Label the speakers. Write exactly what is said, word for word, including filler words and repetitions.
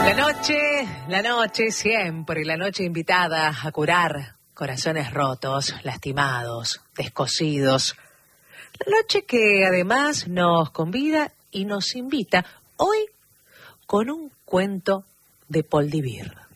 Speaker 1: La noche, la noche, siempre la noche invitada a curar corazones rotos, lastimados, descosidos. La noche que además nos convida y nos invita hoy con un cuento de Paul Divir.